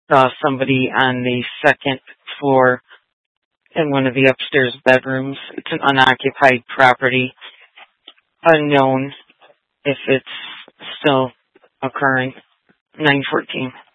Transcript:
saw somebody on the second floor in one of the upstairs bedrooms. It's an unoccupied property. Unknown if it's still occurring. 914.